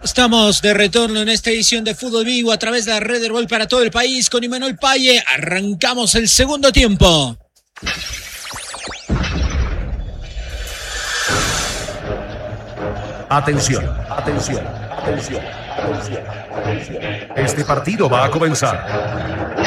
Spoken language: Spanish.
Estamos de retorno en esta edición de Fútbol Vivo a través de la red de Herbol para todo el país con Imanol Paye. Arrancamos el segundo tiempo. Atención. Este partido va a comenzar.